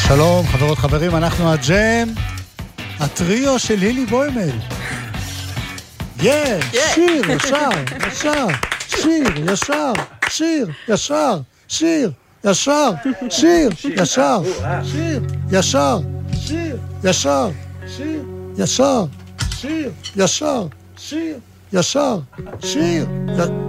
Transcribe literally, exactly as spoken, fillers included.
שלום, חברות חברים, אנחנו הג'ם, הטריו של לילי בוימל. יש, שיר, ישר, ישר, שיר, ישר, שיר, ישר, שיר, ישר, שיר, ישר, שיר, ישר, שיר, ישר, שיר, ישר, שיר, ישר, שיר, ישר, שיר,